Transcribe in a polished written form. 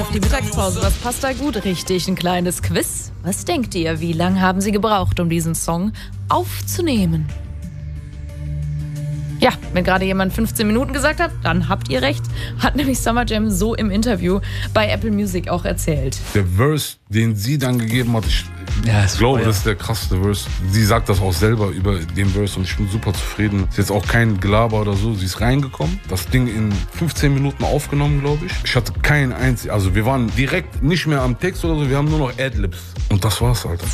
auf die Mittagspause. Was passt da gut? Richtig, ein kleines Quiz. Was denkt ihr, wie lange haben sie gebraucht, um diesen Song aufzunehmen? Ja, wenn gerade jemand 15 Minuten gesagt hat, dann habt ihr recht. Hat nämlich Summer Jam so im Interview bei Apple Music auch erzählt. Der Verse, den sie dann gegeben hat, ich glaube, das ist der krasseste Verse. Sie sagt das auch selber über den Verse und ich bin super zufrieden. Ist jetzt auch kein Gelaber oder so. Sie ist reingekommen, das Ding in 15 Minuten aufgenommen, glaube ich. Ich hatte keinen einzigen, also wir waren direkt nicht mehr am Text oder so, wir haben nur noch Adlibs. Und das war's, Alter.